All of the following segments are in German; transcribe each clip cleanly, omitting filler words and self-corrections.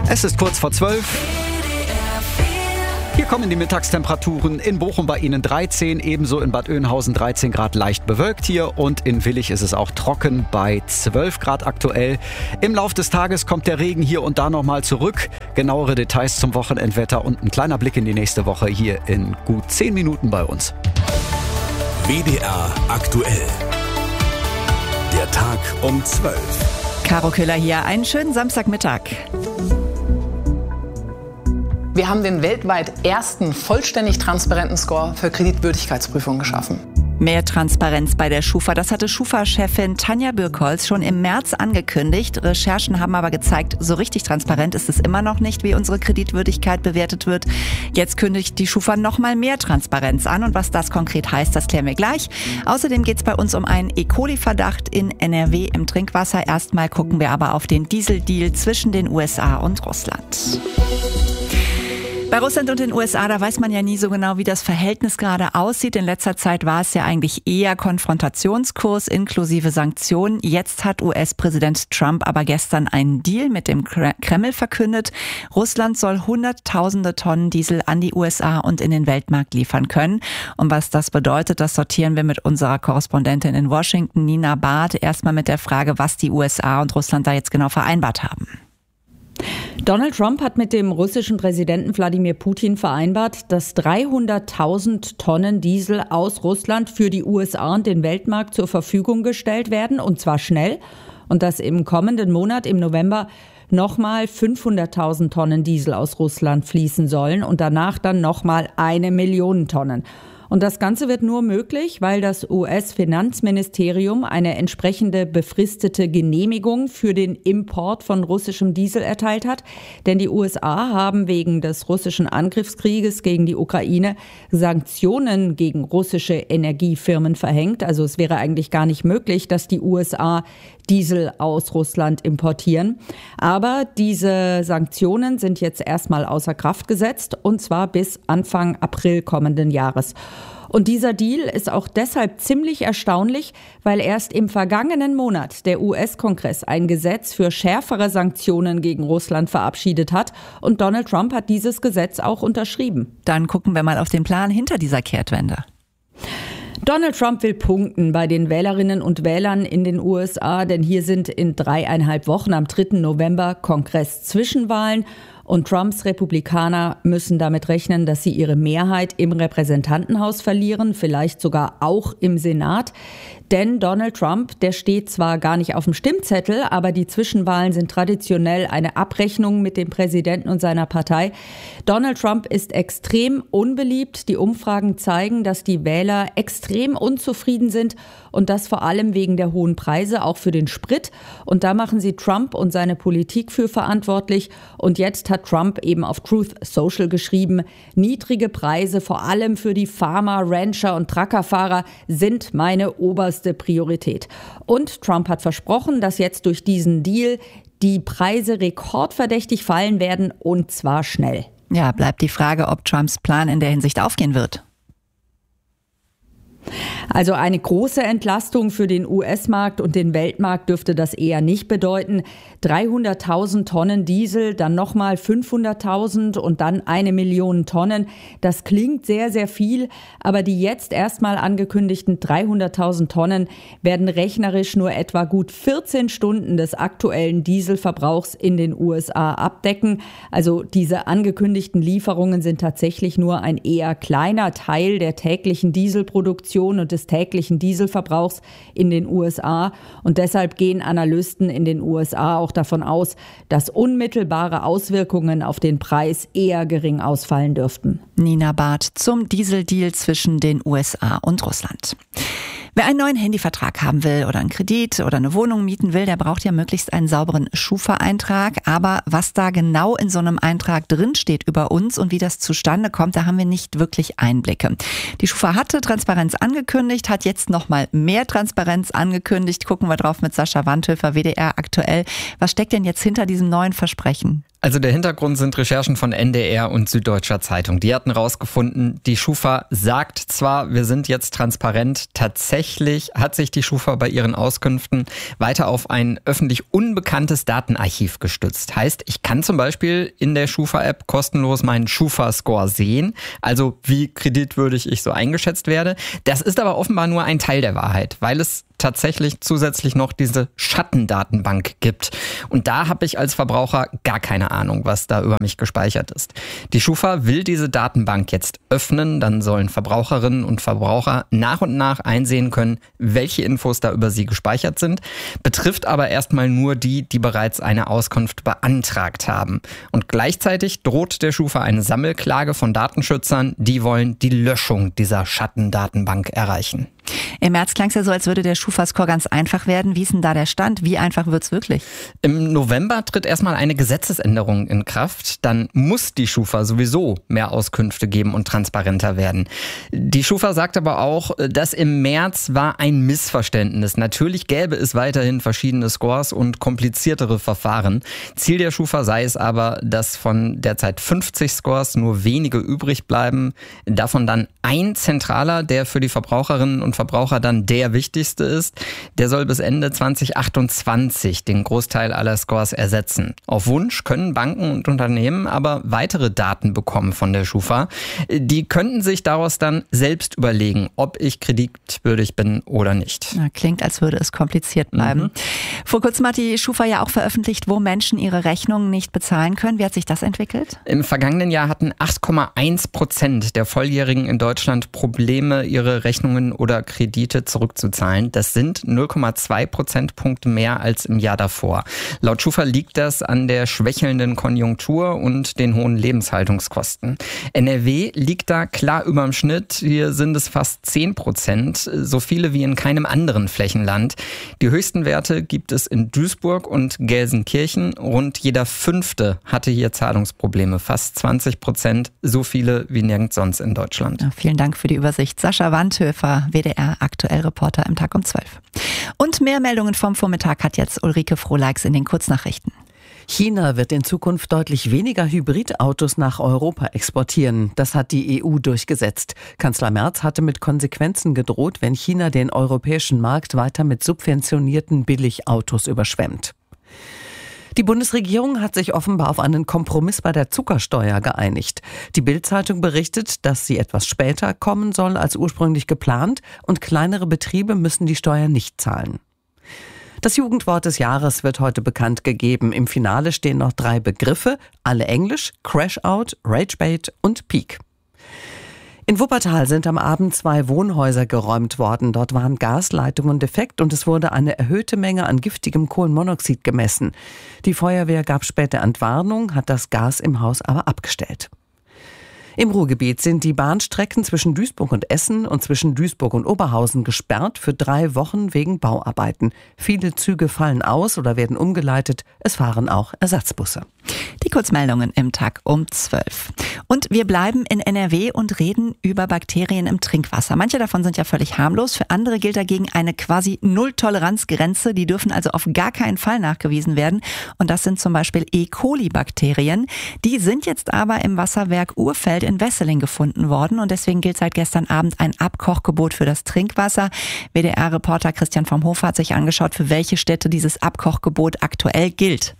Es ist kurz vor 12. Hier kommen die Mittagstemperaturen. In Bochum bei Ihnen 13, ebenso in Bad Oeynhausen 13 Grad leicht bewölkt hier und in Willich ist es auch trocken bei 12 Grad aktuell. Im Lauf des Tages kommt der Regen hier und da nochmal zurück. Genauere Details zum Wochenendwetter und ein kleiner Blick in die nächste Woche hier in gut 10 Minuten bei uns. WDR aktuell. Der Tag um 12. Caro Köhler hier, einen schönen Samstagmittag. Wir haben den weltweit ersten vollständig transparenten Score für Kreditwürdigkeitsprüfungen geschaffen. Mehr Transparenz bei der Schufa, das hatte Schufa-Chefin Tanja Birkholz schon im März angekündigt. Recherchen haben aber gezeigt, so richtig transparent ist es immer noch nicht, wie unsere Kreditwürdigkeit bewertet wird. Jetzt kündigt die Schufa noch mal mehr Transparenz an und was das konkret heißt, das klären wir gleich. Außerdem geht es bei uns um einen E. coli-Verdacht in NRW im Trinkwasser. Erstmal gucken wir aber auf den Dieseldeal zwischen den USA und Russland. Bei Russland und den USA, da weiß man ja nie so genau, wie das Verhältnis gerade aussieht. In letzter Zeit war es ja eigentlich eher Konfrontationskurs inklusive Sanktionen. Jetzt hat US-Präsident Trump aber gestern einen Deal mit dem Kreml verkündet. Russland soll Hunderttausende Tonnen Diesel an die USA und in den Weltmarkt liefern können. Und was das bedeutet, das sortieren wir mit unserer Korrespondentin in Washington, Nina Barth. Erstmal mit der Frage, was die USA und Russland da jetzt genau vereinbart haben. Donald Trump hat mit dem russischen Präsidenten Wladimir Putin vereinbart, dass 300.000 Tonnen Diesel aus Russland für die USA und den Weltmarkt zur Verfügung gestellt werden, und zwar schnell. Und dass im kommenden Monat, im November, nochmal 500.000 Tonnen Diesel aus Russland fließen sollen und danach dann nochmal 1 Million Tonnen. Und das Ganze wird nur möglich, weil das US-Finanzministerium eine entsprechende befristete Genehmigung für den Import von russischem Diesel erteilt hat. Denn die USA haben wegen des russischen Angriffskrieges gegen die Ukraine Sanktionen gegen russische Energiefirmen verhängt. Also es wäre eigentlich gar nicht möglich, dass die USA Diesel aus Russland importieren. Aber diese Sanktionen sind jetzt erstmal außer Kraft gesetzt, und zwar bis Anfang April kommenden Jahres. Und dieser Deal ist auch deshalb ziemlich erstaunlich, weil erst im vergangenen Monat der US-Kongress ein Gesetz für schärfere Sanktionen gegen Russland verabschiedet hat. Und Donald Trump hat dieses Gesetz auch unterschrieben. Dann gucken wir mal auf den Plan hinter dieser Kehrtwende. Donald Trump will punkten bei den Wählerinnen und Wählern in den USA, denn hier sind in 3,5 Wochen am 3. November Kongress-Zwischenwahlen. Und Trumps Republikaner müssen damit rechnen, dass sie ihre Mehrheit im Repräsentantenhaus verlieren, vielleicht sogar auch im Senat. Denn Donald Trump, der steht zwar gar nicht auf dem Stimmzettel, aber die Zwischenwahlen sind traditionell eine Abrechnung mit dem Präsidenten und seiner Partei. Donald Trump ist extrem unbeliebt. Die Umfragen zeigen, dass die Wähler extrem unzufrieden sind und das vor allem wegen der hohen Preise, auch für den Sprit. Und da machen sie Trump und seine Politik für verantwortlich. Und jetzt hat Trump eben auf Truth Social geschrieben, niedrige Preise, vor allem für die Farmer, Rancher und Truckerfahrer, sind meine oberste Priorität. Und Trump hat versprochen, dass jetzt durch diesen Deal die Preise rekordverdächtig fallen werden, und zwar schnell. Ja, bleibt die Frage, ob Trumps Plan in der Hinsicht aufgehen wird. Also eine große Entlastung für den US-Markt und den Weltmarkt dürfte das eher nicht bedeuten. 300.000 Tonnen Diesel, dann nochmal 500.000 und dann 1 Million Tonnen. Das klingt sehr, sehr viel, aber die jetzt erstmal angekündigten 300.000 Tonnen werden rechnerisch nur etwa gut 14 Stunden des aktuellen Dieselverbrauchs in den USA abdecken. Also diese angekündigten Lieferungen sind tatsächlich nur ein eher kleiner Teil der täglichen Dieselproduktion und des täglichen Dieselverbrauchs in den USA. Und deshalb gehen Analysten in den USA auch davon aus, dass unmittelbare Auswirkungen auf den Preis eher gering ausfallen dürften. Nina Barth zum Dieseldeal zwischen den USA und Russland. Wer einen neuen Handyvertrag haben will oder einen Kredit oder eine Wohnung mieten will, der braucht ja möglichst einen sauberen Schufa-Eintrag. Aber was da genau in so einem Eintrag drinsteht über uns und wie das zustande kommt, da haben wir nicht wirklich Einblicke. Die Schufa hatte Transparenz angekündigt, hat jetzt nochmal mehr Transparenz angekündigt. Gucken wir drauf mit Sascha Wandhöfer, WDR aktuell. Was steckt denn jetzt hinter diesem neuen Versprechen? Also der Hintergrund sind Recherchen von NDR und Süddeutscher Zeitung. Die hatten rausgefunden, die Schufa sagt zwar, wir sind jetzt transparent, tatsächlich hat sich die Schufa bei ihren Auskünften weiter auf ein öffentlich unbekanntes Datenarchiv gestützt. Heißt, ich kann zum Beispiel in der Schufa-App kostenlos meinen Schufa-Score sehen, also wie kreditwürdig ich so eingeschätzt werde. Das ist aber offenbar nur ein Teil der Wahrheit, weil es tatsächlich zusätzlich noch diese Schattendatenbank gibt. Und da habe ich als Verbraucher gar keine Ahnung, was da über mich gespeichert ist. Die Schufa will diese Datenbank jetzt öffnen, dann sollen Verbraucherinnen und Verbraucher nach und nach einsehen können, welche Infos da über sie gespeichert sind, betrifft aber erstmal nur die, die bereits eine Auskunft beantragt haben. Und gleichzeitig droht der Schufa eine Sammelklage von Datenschützern, die wollen die Löschung dieser Schattendatenbank erreichen. Im März klang es ja so, als würde der Schufa-Score ganz einfach werden. Wie ist denn da der Stand? Wie einfach wird es wirklich? Im November tritt erstmal eine Gesetzesänderung in Kraft. Dann muss die Schufa sowieso mehr Auskünfte geben und transparenter werden. Die Schufa sagt aber auch, dass im März war ein Missverständnis. Natürlich gäbe es weiterhin verschiedene Scores und kompliziertere Verfahren. Ziel der Schufa sei es aber, dass von derzeit 50 Scores nur wenige übrig bleiben. Davon dann ein zentraler, der für die Verbraucherinnen und Verbraucher dann der wichtigste ist. Der soll bis Ende 2028 den Großteil aller Scores ersetzen. Auf Wunsch können Banken und Unternehmen aber weitere Daten bekommen von der Schufa. Die könnten sich daraus dann selbst überlegen, ob ich kreditwürdig bin oder nicht. Ja, klingt, als würde es kompliziert bleiben. Vor kurzem hat die Schufa ja auch veröffentlicht, wo Menschen ihre Rechnungen nicht bezahlen können. Wie hat sich das entwickelt? Im vergangenen Jahr hatten 8,1% der Volljährigen in Deutschland Probleme, ihre Rechnungen oder Kredite zurückzuzahlen. Das sind 0,2 Prozentpunkte mehr als im Jahr davor. Laut Schufa liegt das an der schwächelnden Konjunktur und den hohen Lebenshaltungskosten. NRW liegt da klar überm Schnitt. Hier sind es fast 10%, so viele wie in keinem anderen Flächenland. Die höchsten Werte gibt es in Duisburg und Gelsenkirchen. Rund jeder Fünfte hatte hier Zahlungsprobleme, fast 20%, so viele wie nirgends sonst in Deutschland. Ja, vielen Dank für die Übersicht. Sascha Wandhöfer, WDR-Aktuell-Reporter im Tag um 12. Und mehr Meldungen vom Vormittag hat jetzt Ulrike Frohleix in den Kurznachrichten. China wird in Zukunft deutlich weniger Hybridautos nach Europa exportieren. Das hat die EU durchgesetzt. Kanzler Merz hatte mit Konsequenzen gedroht, wenn China den europäischen Markt weiter mit subventionierten Billigautos überschwemmt. Die Bundesregierung hat sich offenbar auf einen Kompromiss bei der Zuckersteuer geeinigt. Die Bild-Zeitung berichtet, dass sie etwas später kommen soll als ursprünglich geplant und kleinere Betriebe müssen die Steuer nicht zahlen. Das Jugendwort des Jahres wird heute bekannt gegeben. Im Finale stehen noch 3 Begriffe, alle Englisch: Crash-Out, Rage-Bait und Peak. In Wuppertal sind am Abend 2 Wohnhäuser geräumt worden. Dort waren Gasleitungen defekt und es wurde eine erhöhte Menge an giftigem Kohlenmonoxid gemessen. Die Feuerwehr gab später Entwarnung, hat das Gas im Haus aber abgestellt. Im Ruhrgebiet sind die Bahnstrecken zwischen Duisburg und Essen und zwischen Duisburg und Oberhausen gesperrt für 3 Wochen wegen Bauarbeiten. Viele Züge fallen aus oder werden umgeleitet. Es fahren auch Ersatzbusse. Die Kurzmeldungen im Tag um 12. Und wir bleiben in NRW und reden über Bakterien im Trinkwasser. Manche davon sind ja völlig harmlos. Für andere gilt dagegen eine quasi Null-Toleranz-Grenze. Die dürfen also auf gar keinen Fall nachgewiesen werden. Und das sind zum Beispiel E. coli-Bakterien. Die sind jetzt aber im Wasserwerk Urfeld in Wesseling gefunden worden. Und deswegen gilt seit gestern Abend ein Abkochgebot für das Trinkwasser. WDR-Reporter Christian vom Hofer hat sich angeschaut, für welche Städte dieses Abkochgebot aktuell gilt.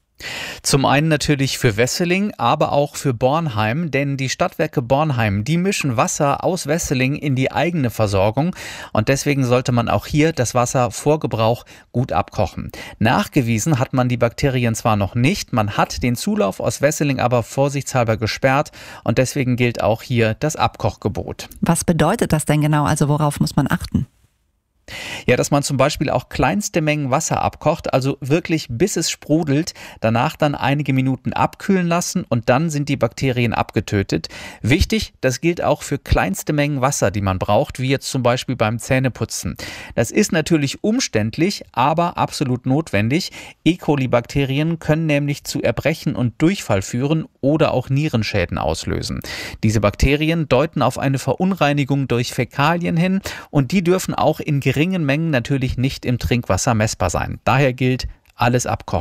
Zum einen natürlich für Wesseling, aber auch für Bornheim, denn die Stadtwerke Bornheim, die mischen Wasser aus Wesseling in die eigene Versorgung und deswegen sollte man auch hier das Wasser vor Gebrauch gut abkochen. Nachgewiesen hat man die Bakterien zwar noch nicht, man hat den Zulauf aus Wesseling aber vorsichtshalber gesperrt und deswegen gilt auch hier das Abkochgebot. Was bedeutet das denn genau? Also worauf muss man achten? Ja, dass man zum Beispiel auch kleinste Mengen Wasser abkocht, also wirklich bis es sprudelt, danach dann einige Minuten abkühlen lassen und dann sind die Bakterien abgetötet. Wichtig, das gilt auch für kleinste Mengen Wasser, die man braucht, wie jetzt zum Beispiel beim Zähneputzen. Das ist natürlich umständlich, aber absolut notwendig. E. coli-Bakterien können nämlich zu Erbrechen und Durchfall führen oder auch Nierenschäden auslösen. Diese Bakterien deuten auf eine Verunreinigung durch Fäkalien hin und die dürfen auch in geringen Mengen natürlich nicht im Trinkwasser messbar sein. Daher gilt, alles abkochen.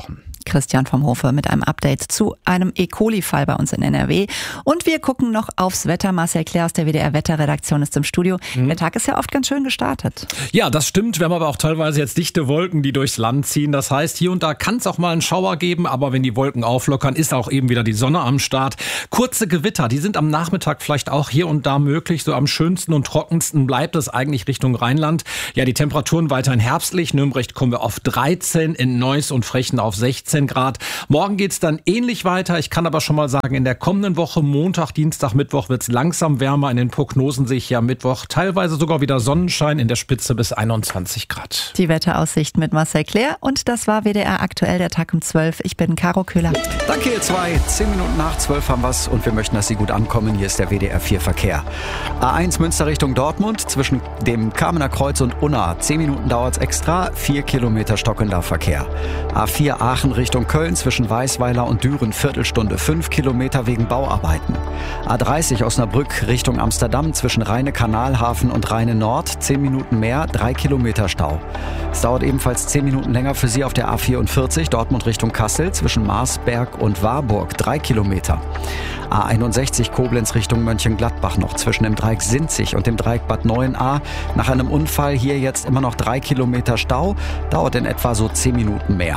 Christian vom Hofe mit einem Update zu einem E. coli-Fall bei uns in NRW. Und wir gucken noch aufs Wetter. Marcel Clair aus der WDR-Wetterredaktion ist im Studio. Der Tag ist ja oft ganz schön gestartet. Ja, das stimmt. Wir haben aber auch teilweise jetzt dichte Wolken, die durchs Land ziehen. Das heißt, hier und da kann es auch mal einen Schauer geben, aber wenn die Wolken auflockern, ist auch eben wieder die Sonne am Start. Kurze Gewitter, die sind am Nachmittag vielleicht auch hier und da möglich. So am schönsten und trockensten bleibt es eigentlich Richtung Rheinland. Ja, die Temperaturen weiterhin herbstlich. Nürnberg kommen wir auf 13, in Neuss und Frechen auf 16 Grad. Morgen geht's dann ähnlich weiter. Ich kann aber schon mal sagen, in der kommenden Woche, Montag, Dienstag, Mittwoch wird's langsam wärmer. In den Prognosen sehe ich ja Mittwoch teilweise sogar wieder Sonnenschein, in der Spitze bis 21 Grad. Die Wetteraussicht mit Marcel Clair und das war WDR aktuell, der Tag um 12. Ich bin Caro Köhler. Danke ihr zwei. 10 Minuten nach 12 haben wir's und wir möchten, dass Sie gut ankommen. Hier ist der WDR 4 Verkehr. A1 Münster Richtung Dortmund zwischen dem Kamener Kreuz und Unna. 10 Minuten dauert's extra, 4 Kilometer stockender Verkehr. A4 Aachen Richtung Köln zwischen Weißweiler und Düren, Viertelstunde, 5 Kilometer wegen Bauarbeiten. A30 Osnabrück Richtung Amsterdam zwischen Rheine-Kanalhafen und Rheine-Nord, 10 Minuten mehr, 3 Kilometer Stau. Es dauert ebenfalls 10 Minuten länger für Sie auf der A44 Dortmund Richtung Kassel zwischen Marsberg und Warburg, 3 Kilometer. A61 Koblenz Richtung Mönchengladbach noch zwischen dem Dreieck Sinzig und dem Dreieck Bad Neuenahr. Nach einem Unfall hier jetzt immer noch 3 Kilometer Stau, dauert in etwa so 10 Minuten mehr.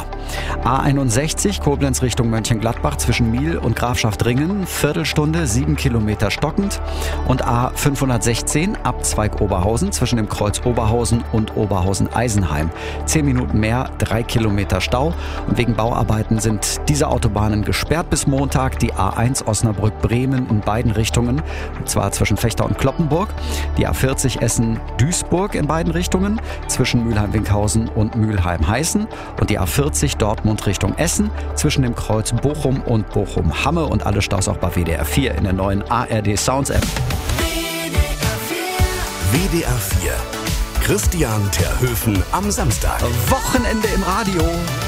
A61 Koblenz Richtung Mönchengladbach zwischen Miel und Grafschaft-Ringen, Viertelstunde, 7 Kilometer stockend. Und A516 Abzweig Oberhausen zwischen dem Kreuz Oberhausen und Oberhausen-Eisenheim. 10 Minuten mehr, 3 Kilometer Stau. Und wegen Bauarbeiten sind diese Autobahnen gesperrt bis Montag. Die A1 Osnabrück-Bremen in beiden Richtungen, und zwar zwischen Fechter und Kloppenburg. Die A40 Essen-Duisburg in beiden Richtungen, zwischen Mülheim-Winkhausen und Mülheim-Heißen. Und die A40 Dortmund Richtung Essen, zwischen dem Kreuz Bochum und Bochum-Hamme. Und alle Staus auch bei WDR 4 in der neuen ARD Sounds App. WDR 4. Christian Terhöfen am Samstag. Wochenende im Radio.